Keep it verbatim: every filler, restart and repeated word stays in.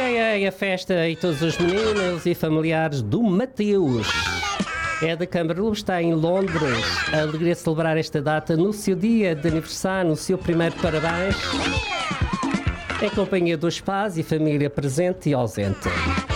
ei, ei, a festa e todos os meninos e familiares do Mateus. É da Câmara Luz, está em Londres. A alegria de celebrar esta data no seu dia de aniversário, no seu primeiro parabéns, em companhia dos pais e família presente e ausente.